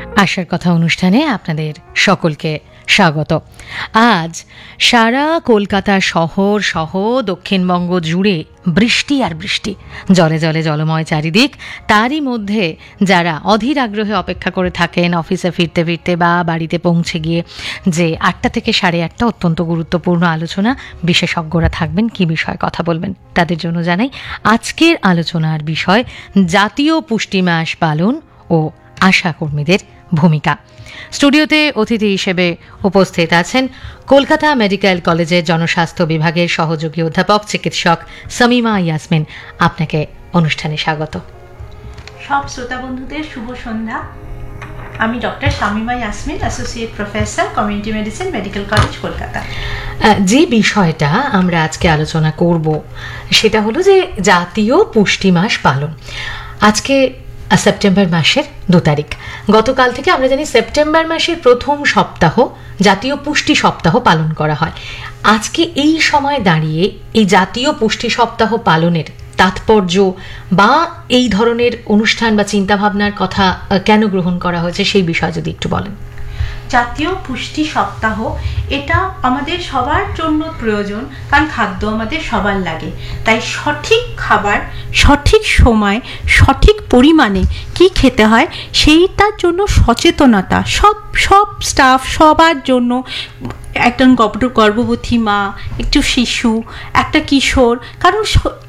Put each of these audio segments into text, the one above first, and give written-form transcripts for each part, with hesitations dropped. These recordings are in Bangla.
আশার কথা অনুষ্ঠানে আপনাদের সকলকে স্বাগত। আজ সারা কলকাতা শহর সহ দক্ষিণবঙ্গ জুড়ে বৃষ্টি আর বৃষ্টি, জলে জলে জলময় চারিদিক। তারই মধ্যে যারা অধীর আগ্রহে অপেক্ষা করে থাকেন অফিসে ফিরতে ফিরতে বা বাড়িতে পৌঁছে গিয়ে, যে 8টা থেকে 8:30 অত্যন্ত গুরুত্বপূর্ণ আলোচনা, বিশেষজ্ঞরা থাকবেন, কি বিষয়ে কথা বলবেন, তাদের জন্য জানাই আজকের আলোচনার বিষয় জাতীয় পুষ্টি মাস পালন ও আশা কর্মীদের ভূমিকা। স্টুডিওতে অতিথি হিসেবে উপস্থিত আছেন কলকাতা মেডিকেল কলেজের জনস্বাস্থ্য বিভাগের সহযোগী অধ্যাপক চিকিৎসক শামীমা ইয়াসমিন। আপনাকে অনুষ্ঠানে স্বাগত। সব শ্রোতা বন্ধুদের শুভ সন্ধ্যা। আমি doctor Shamima Yasmin, associate professor, community medicine, medical college, Kolkata. যে বিষয়টা আমরা আজকে আলোচনা করব সেটা হলো যে জাতীয় পুষ্টি মাস পালন। আজকে সেপ্টেম্বর মাসের 2 তারিখ। গতকাল থেকে আমরা জানি সেপ্টেম্বর মাসের প্রথম সপ্তাহ জাতীয় পুষ্টি সপ্তাহ পালন করা হয়। আজকে এই সময় দাঁড়িয়ে এই জাতীয় পুষ্টি সপ্তাহ পালনের তাৎপর্য বা এই ধরনের অনুষ্ঠান বা চিন্তাভাবনার কথা কেন গ্রহণ করা হয়েছে সেই বিষয়ে যদি একটু বলেন। জাতীয় পুষ্টি সপ্তাহ এটা আমাদের সবার জন্য প্রয়োজন, কারণ খাদ্য আমাদের সবার লাগে। তাই সঠিক খাবার সঠিক সময় সঠিক পরিমাণে কি খেতে হয় সেইটার জন্য সচেতনতা সব স্টাফ সবার জন্য, একজন গর্ভবতী মা, একটু শিশু, একটা কিশোর, কারণ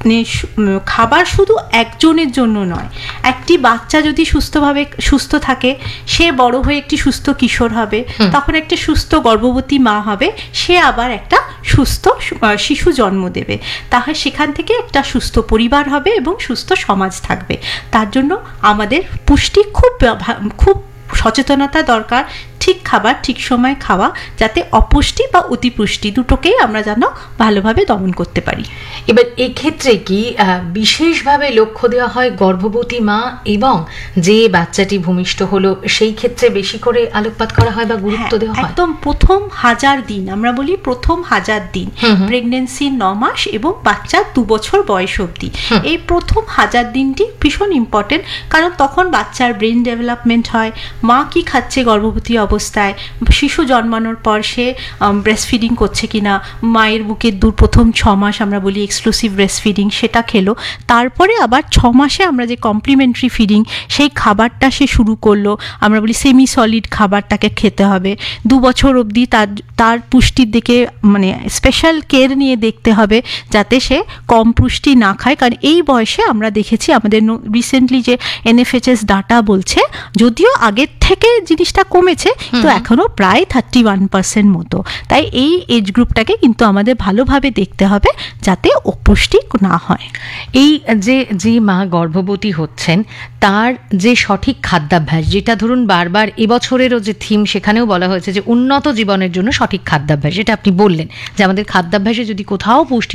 খাবার শুধু একজনের জন্য নয়। একটি বাচ্চা যদি সুস্থ থাকে, সে বড় হয়ে একটি সুস্থ কিশোর হবে, তখন একটা সুস্থ গর্ভবতী মা হবে, সে আবার একটা সুস্থ শিশু জন্ম দেবে, তাহলে সেখান থেকে একটা সুস্থ পরিবার হবে এবং সুস্থ সমাজ থাকবে। তার জন্য আমাদের পুষ্টি খুব সচেতনতা দরকার। ঠিক খাবার ঠিক সময় খাওয়া, যাতে অপুষ্টি বা অতিপুষ্টি দুটোকেই আমরা যেন ভালোভাবে দমন করতে পারি। এবার এক্ষেত্রে কি বিশেষভাবে লক্ষ্য দেওয়া হয় গর্ভবতী মা এবং যে বাচ্চাটি ভূমিষ্ঠ হলো সেই ক্ষেত্রে বেশি করে আলোকপাত করা হয় বা গুরুত্ব দেওয়া হয়? একদম প্রথম 1000 দিন, আমরা বলি প্রথম 1000 দিন, প্রেগনেন্সি 9 মাস এবং বাচ্চার 2 বছর বয়স অবধি, এই প্রথম 1000 দিনটি ভীষণ ইম্পর্টেন্ট, কারণ তখন বাচ্চার ব্রেন ডেভেলপমেন্ট হয়। মা কি খাচ্ছে গর্ভবতী অবস্থায়, শিশু জন্মানোর পর সে ব্রেস্ট ফিডিং করছে কিনা, মায়ের বুকের প্রথম 6 মাস আমরা বলি এক্সক্লুসিভ ব্রেস্ট ফিডিং, সেটা খেলো। তারপরে আবার 6 মাসে আমরা যে কমপ্লিমেন্টারি ফিডিং, সেই খাবারটা সে শুরু করলো, আমরা বলি সেমি সলিড খাবারটাকে খেতে হবে। 2 বছর অবধি তার পুষ্টির দিকে মানে স্পেশাল কেয়ার নিয়ে দেখতে হবে, যাতে সে কম পুষ্টি না খায়। কারণ এই বয়সে আমরা দেখেছি আমাদের রিসেন্টলি যে NFHS ডাটা বলছে, যদিও আগের থেকে জিনিসটা কমেছে, তো এখনো প্রায় 31% মতো। তাই এই এজ গ্রুপটাকে কিন্তু আমাদের ভালোভাবে দেখতে হবে, যাতে অপুষ্টি না হয়। এই যে মা গর্ভবতী হচ্ছেন তার যে সঠিক খাদ্যাভ্যাস, যেটা ধরুন বারবার এবছরেরও যে থিম, সেখানেও বলা হয়েছে যে উন্নত জীবনের জন্য সঠিক খাদ্যাভ্যাস, যেটা আপনি বললেন যে আমাদের খাদ্যাভ্যাসে যদি কোথাও পুষ্টি